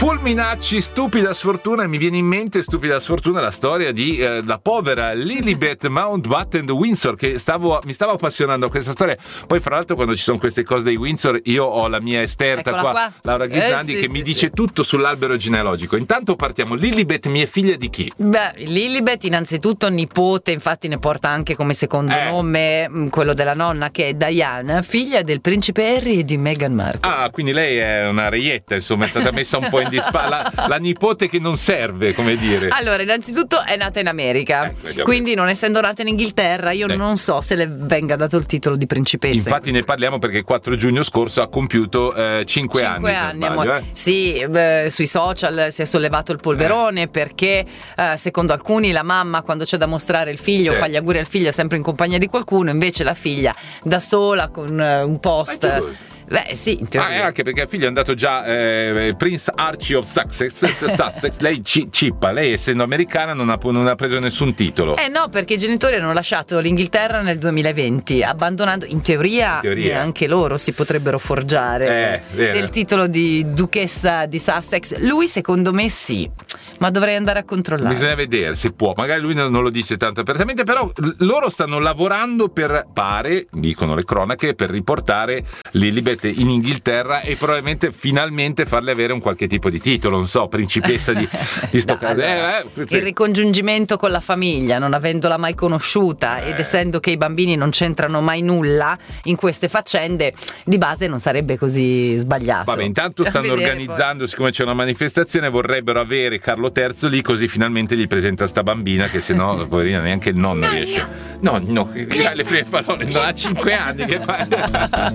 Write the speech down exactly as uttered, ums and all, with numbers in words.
Fulminacci, stupida sfortuna, e mi viene in mente, stupida sfortuna, la storia di eh, la povera Lilibet Mountbatten Windsor, che stavo, mi stavo appassionando a questa storia. Poi fra l'altro quando ci sono queste cose dei Windsor io ho la mia esperta qua, qua, Laura Ghisnandi, eh, sì, che sì, mi dice sì. tutto sull'albero genealogico. Intanto partiamo. Lilibet, mia figlia di chi? Beh, Lilibet innanzitutto nipote, infatti ne porta anche come secondo eh. nome quello della nonna, che è Diana, figlia del principe Harry e di Meghan Markle. Ah, quindi lei è una reietta, insomma, è stata messa un po' in dispa, la, la nipote che non serve, come dire. Allora, innanzitutto è nata in America, ecco, quindi non essendo nata in Inghilterra io eh. non so se le venga dato il titolo di principessa. Infatti in ne parliamo perché il quattro giugno scorso ha compiuto eh, cinque anni, anni sbaglio, eh. Sì, beh, sui social si è sollevato il polverone eh. perché eh, secondo alcuni la mamma quando c'è da mostrare il figlio certo. fa gli auguri al figlio sempre in compagnia di qualcuno, invece la figlia da sola con uh, un post. Beh sì, in ah, eh, anche perché il figlio è andato già eh, Prince Archie of Sussex, Sussex. Lei ci, cippa, lei essendo americana non ha, non ha preso nessun titolo. Eh no, perché i genitori hanno lasciato l'Inghilterra nel duemilaventi, abbandonando, in teoria, in teoria. anche loro si potrebbero forgiare eh, del titolo di duchessa di Sussex. Lui secondo me sì, ma dovrei andare a controllare. Bisogna vedere se può, magari lui non lo dice tanto apertamente, però loro stanno lavorando per, pare, dicono le cronache, per riportare Lilibet in Inghilterra e probabilmente finalmente farle avere un qualche tipo di titolo, non so, principessa di, di Stoccarda. No, allora, eh, eh, il ricongiungimento con la famiglia, non avendola mai conosciuta eh. ed essendo che i bambini non c'entrano mai nulla in queste faccende, di base non sarebbe così sbagliato. Vabbè, intanto stanno organizzando, poi. siccome c'è una manifestazione, vorrebbero avere Carlo terzo lì, così finalmente gli presenta sta bambina che se no, poverina, neanche il nonno no, riesce. No, no, no, le prime parole, non ha cinque anni che fa.